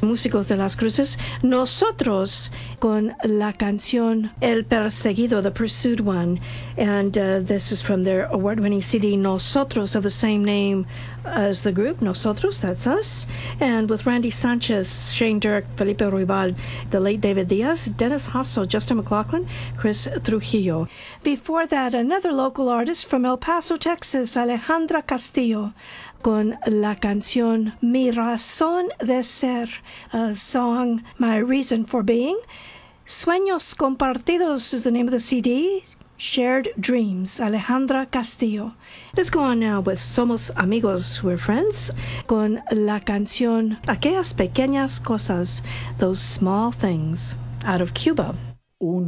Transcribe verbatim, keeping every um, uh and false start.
Músicos de las Cruces. Nosotros con la canción El Perseguido, The Pursued One. And uh, this is from their award-winning C D, Nosotros, of the same name as the group, Nosotros, that's us. And with Randy Sanchez, Shane Dirk, Felipe Ruibal, the late David Diaz, Dennis Hasso, Justin McLaughlin, Chris Trujillo. Before that, another local artist from El Paso, Texas, Alejandra Castillo, con la canción Mi Razón de Ser, a song, My Reason for Being. Sueños Compartidos is the name of the C D. Shared Dreams, Alejandra Castillo. Let's go on now with Somos Amigos, We're Friends, con la canción Aquellas Pequeñas Cosas, Those Small Things, out of Cuba. Uno.